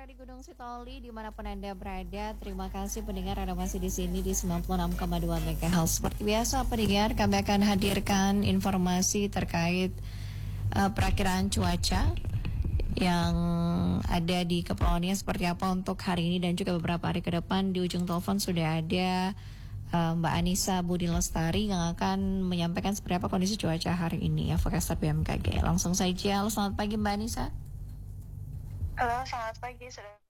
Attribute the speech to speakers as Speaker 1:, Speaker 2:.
Speaker 1: di Gunung Sitoli dimanapun Anda berada. Terima kasih pendengar Anda masih di sini di 96,2 MHz. Seperti biasa pendengar, kami akan hadirkan informasi terkait perakiraan cuaca yang ada di Kepulauan Riau seperti apa untuk hari ini dan juga beberapa hari ke depan. Di ujung telepon sudah ada Mbak Anissa Budi Lestari yang akan menyampaikan seperti apa kondisi cuaca hari ini ya, forecaster BMKG. Langsung saja, halo selamat pagi Mbak Anissa.
Speaker 2: Halo, selamat pagi. Sudah